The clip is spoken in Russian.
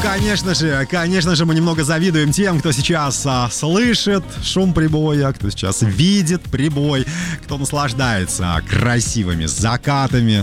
Конечно же, мы немного завидуем тем, кто сейчас слышит шум прибоя, кто сейчас видит прибой, кто наслаждается красивыми закатами,